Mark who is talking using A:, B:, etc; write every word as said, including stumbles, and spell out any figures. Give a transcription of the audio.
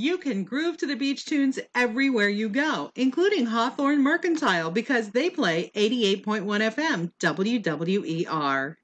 A: You can groove to the beach tunes everywhere you go, including Hawthorne Mercantile, because they play eighty-eight point one F M W W E R.